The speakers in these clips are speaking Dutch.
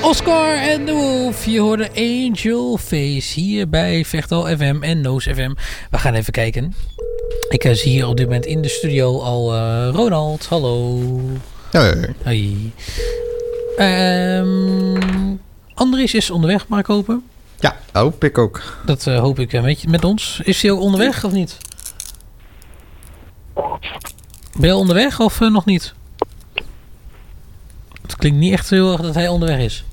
Oscar en de Wolf. Je hoorde Angel Face hier bij Vechtal FM en Noos FM. We gaan even kijken. Ik zie hier op dit moment in de studio al Ronald. Hallo. Hoi. Andries is onderweg, mag ik hopen? Ja, hoop ik ook. Dat hoop ik met ons. Is hij ook onderweg of niet? Ben je onderweg of nog niet? Het klinkt niet echt heel erg dat hij onderweg is.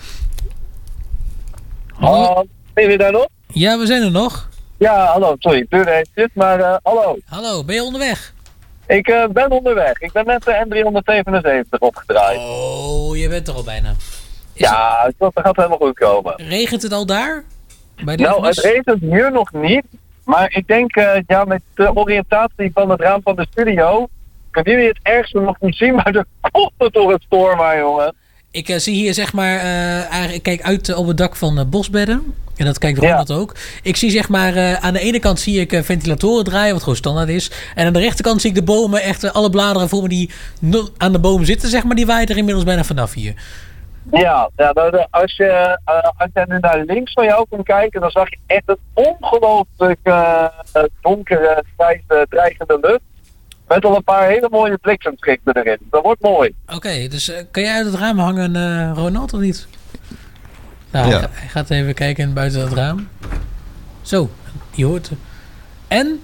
Hallo? Ben je daar nog? Ja, we zijn er nog. Ja, hallo. Sorry, het duurde eventjes, maar hallo. Hallo, ben je onderweg? Ik ben onderweg. Ik ben net de N377 opgedraaid. Oh, je bent er al bijna. Dat gaat helemaal goed komen. Regent het al daar? Het regent hier nog niet. Maar ik denk, met de oriëntatie van het raam van de studio kunnen jullie het ergste nog niet zien, maar er komt het door het storm aan, jongen. Ik zie hier zeg maar, ik kijk uit op het dak van Bosbedden. En dat kijkt Ronald ook. Ik zie zeg maar, aan de ene kant zie ik ventilatoren draaien, wat gewoon standaard is. En aan de rechterkant zie ik de bomen, echt alle bladeren voor me die aan de boom zitten, zeg maar, die waaien er inmiddels bijna vanaf hier. Als je nu naar links van jou kon kijken, dan zag je echt een ongelooflijk donkere, grijze, dreigende lucht. Met al een paar hele mooie bliksemschichten erin. Dat wordt mooi. Oké, dus kan jij uit het raam hangen, Ronald, of niet? Nou, ja. Hij gaat even kijken buiten het raam. Zo, je hoort. En?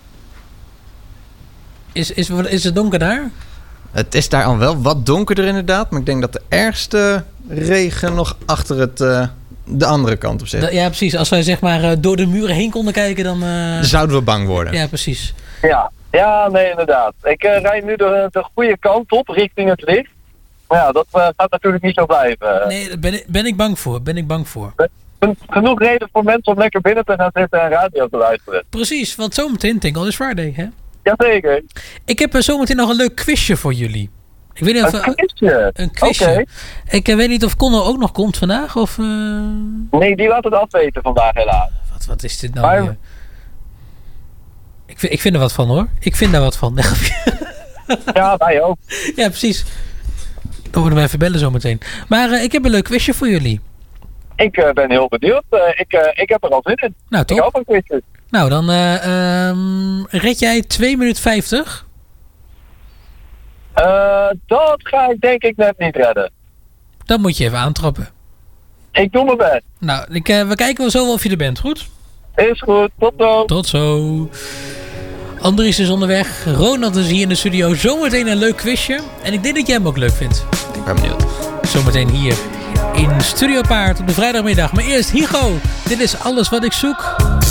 Is het donker daar? Het is daar al wel wat donkerder inderdaad. Maar ik denk dat de ergste regen nog achter de andere kant op zit. Ja, precies. Als wij zeg maar door de muren heen konden kijken, dan zouden we bang worden. Ja, precies. Ja, nee, inderdaad. Ik rijd nu de goede kant op, richting het licht. Maar ja, dat gaat natuurlijk niet zo blijven. Nee, daar ben ik bang voor. Genoeg reden voor mensen om lekker binnen te gaan zitten en radio te luisteren. Precies, want zometeen Tingle is Friday, hè? Jazeker. Ik heb zometeen nog een leuk quizje voor jullie. Ik weet niet of, een quizje? Okay. Ik weet niet of Conor ook nog komt vandaag, of... Nee, die laat het afweten vandaag helaas. Wat is dit nou weer? Ik vind er wat van, hoor. Ik vind daar wat van. Ja, wij ook. Ja, precies. Dan worden we even bellen zometeen. Maar ik heb een leuk quizje voor jullie. Ik ben heel benieuwd. Ik heb er al zin in. Nou, top. Ik hou van quizjes. Nou, dan red jij 2 minuten 50? Dat ga ik denk ik net niet redden. Dan moet je even aantrappen. Ik doe mijn best. Nou, we kijken wel zo of je er bent, goed? Is goed, tot zo. Tot zo. Andries is onderweg. Ronald is hier in de studio. Zometeen een leuk quizje. En ik denk dat jij hem ook leuk vindt. Ik ben benieuwd. Zometeen hier in Studio Paard op de vrijdagmiddag. Maar eerst Hugo. Dit is Alles Wat Ik Zoek.